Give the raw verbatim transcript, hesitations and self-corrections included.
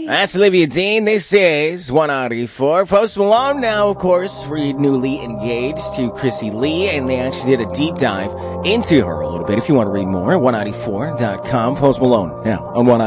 That's Olivia Dean. This is one ninety-four. Post Malone now, of course, newly engaged to Chrissy Lee, and they actually did a deep dive into her a little bit. If you want to read more, one ninety-four dot com. Post Malone now on one ninety-four.